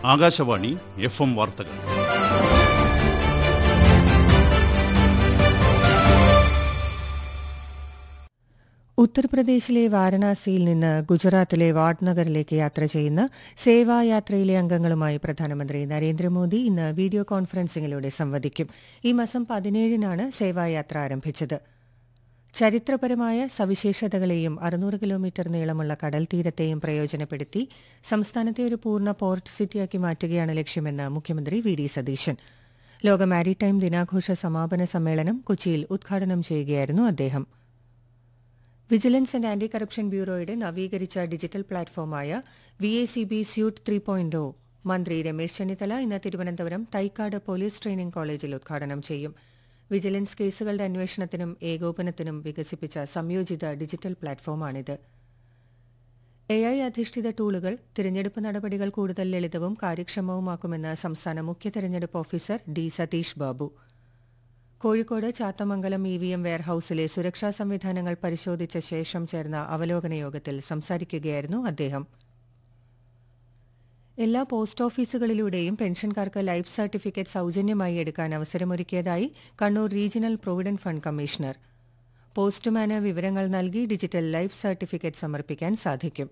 Akashvani FM വാർത്തകൾ. ഉത്തർപ്രദേശിലെ വാരണാസിയിൽ നിന്ന് ഗുജറാത്തിലെ വാഡ്നഗറിലേക്ക് യാത്ര ചെയ്യുന്ന സേവായാത്രയിലെ അംഗങ്ങളുമായി പ്രധാനമന്ത്രി നരേന്ദ്രമോദി ഇന്ന് വീഡിയോ കോൺഫറൻസിംഗിലൂടെ സംവദിക്കും. ഈ മാസം 17-നാണ് സേവായാത്ര ആരംഭിച്ചത്. ചരിത്രപരമായ സവിശേഷതകളെയും 600 കിലോമീറ്റർ നീളമുള്ള കടൽ തീരത്തെയും പ്രയോജനപ്പെടുത്തി സംസ്ഥാനത്തെ ഒരു പൂർണ്ണ പോർട്ട് സിറ്റിയാക്കി മാറ്റുകയാണ് ലക്ഷ്യമെന്ന് മുഖ്യമന്ത്രി വി ഡി സതീശൻ. ലോക മാരിടൈം ദിനാഘോഷ സമാപന സമ്മേളനം കൊച്ചിയിൽ ഉദ്ഘാടനം ചെയ്യുകയായിരുന്നു അദ്ദേഹം. വിജിലൻസ് ആൻഡ് ആന്റി കറപ്ഷൻ ബ്യൂറോയുടെ നവീകരിച്ച ഡിജിറ്റൽ പ്ലാറ്റ്ഫോമായ VACB സ്യൂട്ട് 3.0 മന്ത്രി രമേശ് ചെന്നിത്തല ഇന്ന് തിരുവനന്തപുരം തൈക്കാട് പോലീസ് ട്രെയിനിംഗ് കോളേജിൽ ഉദ്ഘാടനം ചെയ്യും. വിജിലൻസ് കേസുകളുടെ അന്വേഷണത്തിനും ഏകോപനത്തിനും വികസിപ്പിച്ച സംയോജിത ഡിജിറ്റൽ പ്ലാറ്റ്ഫോമാണിത്. AI അധിഷ്ഠിത ടൂളുകൾ തിരഞ്ഞെടുപ്പ് നടപടികൾ കൂടുതൽ ലളിതവും കാര്യക്ഷമവുമാക്കുമെന്ന് സംസ്ഥാന മുഖ്യ തെരഞ്ഞെടുപ്പ് officer D. Satheesh Babu. Kozhikode Chathamangalam EVM വെയർഹൌസിലെ സുരക്ഷാ സംവിധാനങ്ങൾ പരിശോധിച്ച ശേഷം ചേർന്ന അവലോകന യോഗത്തിൽ സംസാരിക്കുകയായിരുന്നു അദ്ദേഹം. എല്ലാ പോസ്റ്റ് ഓഫീസുകളിലൂടെയും പെൻഷൻകാർക്ക് ലൈഫ് സർട്ടിഫിക്കറ്റ് സൌജന്യമായി എടുക്കാൻ അവസരമൊരുക്കിയതായി Kannur regional provident fund commissioner. Postman വിവരങ്ങൾ നൽകി ഡിജിറ്റൽ ലൈഫ് സർട്ടിഫിക്കറ്റ് സമർപ്പിക്കാൻ സാധിക്കും.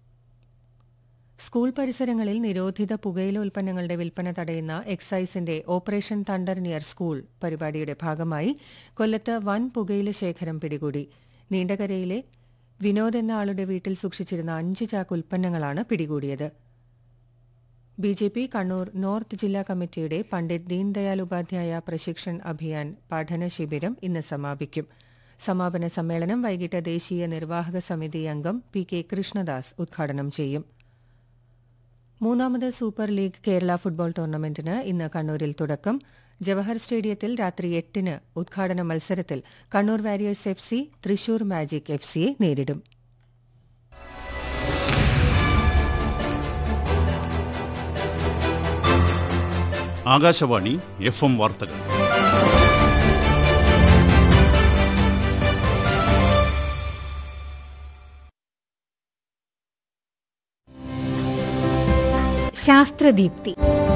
സ്കൂൾ പരിസരങ്ങളിൽ നിരോധിത പുകയില ഉൽപ്പന്നങ്ങളുടെ വിൽപ്പന തടയുന്ന എക്സൈസിന്റെ ഓപ്പറേഷൻ തണ്ടർ നിയർ സ്കൂൾ പരിപാടിയുടെ ഭാഗമായി കൊല്ലത്ത് വൻ പുകയില ശേഖരം പിടികൂടി. നീണ്ടകരയിലെ വിനോദ് എന്ന ആളുടെ വീട്ടിൽ സൂക്ഷിച്ചിരുന്ന 5 ചാക്ക് ഉൽപ്പന്നങ്ങളാണ് പിടികൂടിയത്. BJP കണ്ണൂർ നോർത്ത് ജില്ലാ കമ്മിറ്റിയുടെ പണ്ഡിറ്റ് ദീൻദയാൽ ഉപാധ്യായ പ്രശിക്ഷൺ അഭിയാൻ പഠന ശിബിരം ഇന്ന് സമാപിക്കും. സമാപന സമ്മേളനം വൈകിട്ട് ദേശീയ നിർവാഹക സമിതി അംഗം PK കൃഷ്ണദാസ് ഉദ്ഘാടനം ചെയ്യും. 3ാമത് സൂപ്പർ ലീഗ് കേരള ഫുട്ബോൾ ടൂർണമെന്റിന് ഇന്ന് കണ്ണൂരിൽ തുടക്കം. ജവഹർ സ്റ്റേഡിയത്തിൽ രാത്രി 8-ന് ഉദ്ഘാടന മത്സരത്തിൽ Kannur warriors FC Thrissur magic FCയെ നേരിടും. ആകാശവാണി FM വാർത്തകൾ. ശാസ്ത്രദീപ്തി.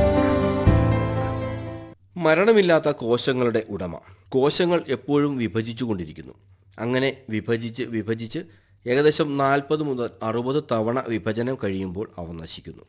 മരണമില്ലാത്ത കോശങ്ങളുടെ ഉടമ. കോശങ്ങൾ എപ്പോഴും വിഭജിച്ചുകൊണ്ടിരിക്കുന്നു. അങ്ങനെ വിഭജിച്ച് ഏകദേശം 40 മുതൽ 60 തവണ വിഭജനം കഴിയുമ്പോൾ അവ നശിക്കുന്നു.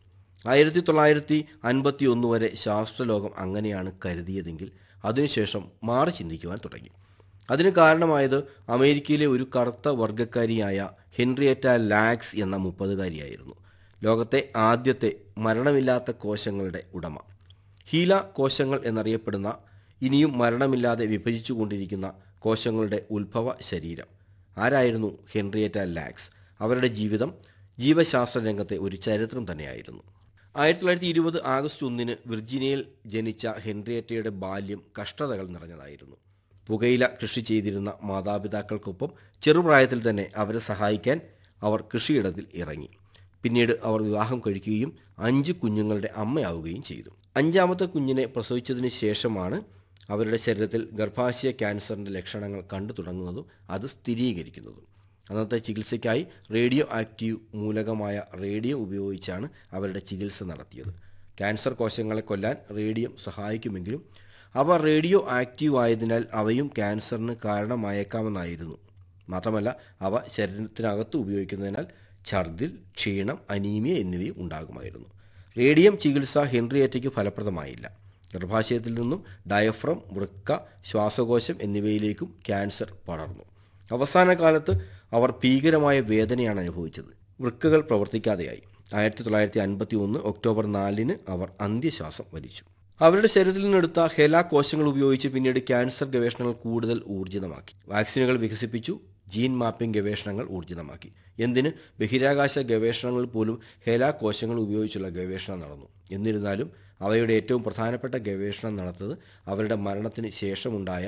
1951 വരെ ശാസ്ത്രലോകം അങ്ങനെയാണ് കരുതിയതെങ്കിൽ അതിനുശേഷം മാറി ചിന്തിക്കുവാൻ തുടങ്ങി. അതിന് കാരണമായത് അമേരിക്കയിലെ ഒരു കറുത്ത വർഗ്ഗക്കാരിയായ ഹെൻറിയറ്റ ലാക്സ് എന്ന 30-കാരിയായിരുന്നു. ലോകത്തെ ആദ്യത്തെ മരണമില്ലാത്ത കോശങ്ങളുടെ ഉടമ. ഹീല കോശങ്ങൾ എന്നറിയപ്പെടുന്ന ഇനിയും മരണമില്ലാതെ വിഭജിച്ചുകൊണ്ടിരിക്കുന്ന കോശങ്ങളുടെ ഉത്ഭവ ശരീരം. ആരായിരുന്നു ഹെൻറിയറ്റ ലാക്സ്? അവരുടെ ജീവിതം ജീവശാസ്ത്ര രംഗത്തെ ഒരു ചരിത്രം തന്നെയായിരുന്നു. 1920 ആഗസ്റ്റ് 1-ന് വിർജീനിയയിൽ ജനിച്ച ഹെൻറിയറ്റയുടെ ബാല്യം കഷ്ടതകൾ നിറഞ്ഞതായിരുന്നു. പുകയില കൃഷി ചെയ്തിരുന്ന മാതാപിതാക്കൾക്കൊപ്പം ചെറുപ്രായത്തിൽ തന്നെ അവരെ സഹായിക്കാൻ അവർ കൃഷിയിടത്തിൽ ഇറങ്ങി. പിന്നീട് അവർ വിവാഹം കഴിക്കുകയും 5 കുഞ്ഞുങ്ങളുടെ അമ്മയാവുകയും ചെയ്തു. 5ാമത്തെ കുഞ്ഞിനെ പ്രസവിച്ചതിന് ശേഷമാണ് അവരുടെ ശരീരത്തിൽ ഗർഭാശയ ക്യാൻസറിൻ്റെ ലക്ഷണങ്ങൾ കണ്ടു തുടങ്ങുന്നതും അത് സ്ഥിരീകരിക്കുന്നതും. അന്നത്തെ ചികിത്സയ്ക്കായി റേഡിയോ ആക്റ്റീവ് മൂലകമായ റേഡിയം ഉപയോഗിച്ചാണ് അവരുടെ ചികിത്സ നടത്തിയത്. ക്യാൻസർ കോശങ്ങളെ കൊല്ലാൻ റേഡിയം സഹായിക്കുമെങ്കിലും അവ റേഡിയോ ആക്റ്റീവ് ആയതിനാൽ അവയും ക്യാൻസറിന് കാരണമായേക്കാമെന്നായിരുന്നു. മാത്രമല്ല അവ ശരീരത്തിനകത്ത് ഉപയോഗിക്കുന്നതിനാൽ ഛർദിൽ, ക്ഷീണം, അനീമിയ എന്നിവയും ഉണ്ടാകുമായിരുന്നു. റേഡിയം ചികിത്സ ഹെൻറിയറ്റയ്ക്ക് ഫലപ്രദമായില്ല. ഗർഭാശയത്തിൽ നിന്നും ഡയഫ്രം, വൃക്ക, ശ്വാസകോശം എന്നിവയിലേക്കും ക്യാൻസർ പടർന്നു. അവസാന കാലത്ത് അവർ ഭീകരമായ വേദനയാണ് അനുഭവിച്ചത്. വൃക്കകൾ പ്രവർത്തിക്കാതെയായി. 1951 ഒക്ടോബർ 4-ന് അവർ അന്ത്യശ്വാസം വലിച്ചു. അവരുടെ ശരീരത്തിൽ നിന്നെടുത്ത ഹെല കോശങ്ങൾ ഉപയോഗിച്ച് പിന്നീട് ക്യാൻസർ ഗവേഷണങ്ങൾ കൂടുതൽ ഊർജിതമാക്കി. വാക്സിനുകൾ വികസിപ്പിച്ചു. ജീൻ മാപ്പിംഗ് ഗവേഷണങ്ങൾ ഊർജിതമാക്കി. എന്തിന് ബഹിരാകാശ ഗവേഷണങ്ങളിൽ പോലും ഹെല കോശങ്ങൾ ഉപയോഗിച്ചുള്ള ഗവേഷണം നടന്നു. എന്നിരുന്നാലും അവയുടെ ഏറ്റവും പ്രധാനപ്പെട്ട ഗവേഷണം നടന്നത് അവരുടെ മരണത്തിന് ശേഷമുണ്ടായ